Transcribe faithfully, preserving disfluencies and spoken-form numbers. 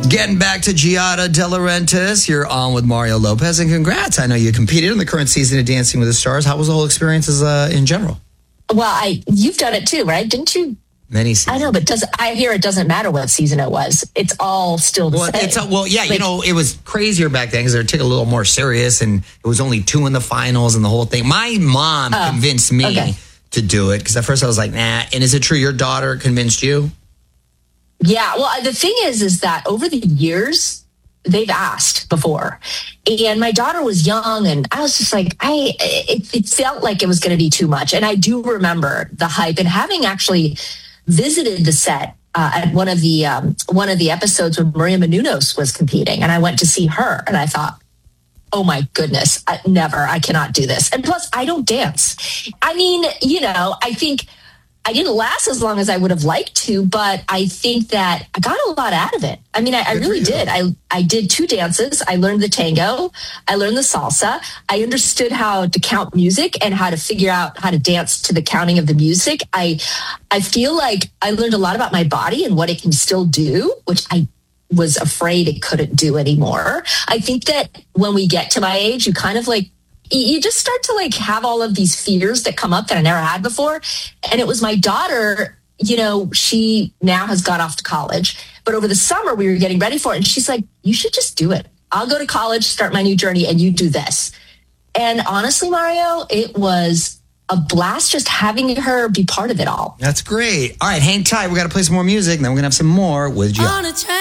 Getting back to Giada De Laurentiis, you're on with Mario Lopez, and congrats. I know you competed in the current season of Dancing with the Stars. How was the whole experience as, uh, in general? Well, I you've done it too, right? Didn't you? Many seasons. I know, but does I hear it doesn't matter what season it was. It's all still the well, same. It's a, well, yeah, like, you know, it was crazier back then because they were taking it a little more serious, and it was only two in the finals and the whole thing. My mom oh, convinced me okay. to do it because at first I was like, nah. And is it true your daughter convinced you? Yeah. Well, the thing is, is that over the years, they've asked before. And my daughter was young, and I was just like, I, it, it felt like it was going to be too much. And I do remember the hype, and having actually visited the set uh, at one of the, um, one of the episodes when Maria Menounos was competing, and I went to see her, and I thought, oh my goodness, I, never, I cannot do this. And plus I don't dance. I mean, you know, I think I didn't last as long as I would have liked to, but I think that I got a lot out of it. I mean, I, I really did. I, I did two dances. I learned the tango. I learned the salsa. I understood how to count music and how to figure out how to dance to the counting of the music. I, I feel like I learned a lot about my body and what it can still do, which I was afraid it couldn't do anymore. I think that when we get to my age, you kind of like, you just start to like have all of these fears that come up that I never had before. And it was my daughter, you know, she now has got off to college, but over the summer we were getting ready for it. And she's like, you should just do it. I'll go to college, start my new journey, and you do this. And honestly, Mario, it was a blast just having her be part of it all. That's great. All right, hang tight. We got to play some more music, and then we're going to have some more with Giada.